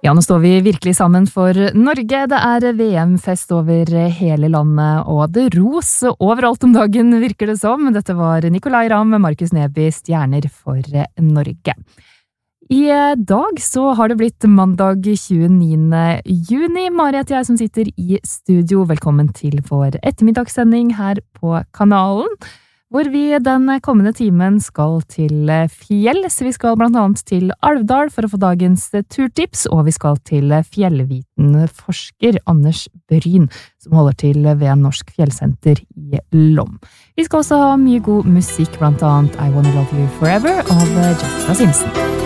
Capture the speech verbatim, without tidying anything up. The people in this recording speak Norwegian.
Ja, nå står vi virkelig sammen for Norge. Det er V M-fest over hele landet, og det ros overalt om dagen, virker det som. Dette var Nicolai Ramm, Markus Neby, stjerner for Norge. I dag så har det blitt mandag tjueniende juni. Mari heter jeg som sitter i studio. Velkommen til vår ettermiddagssending her på kanalen, hvor vi den kommende timen skal til fjells. Vi skal blant annet til Alvdal for å få dagens turtips, og vi skal til fjellvitenforsker Anders Bryn, som holder til ved Norsk Fjellsenter i Lom. Vi skal også ha mye god musikk, blant annet I Wanna Love You Forever av Jessica Simpson.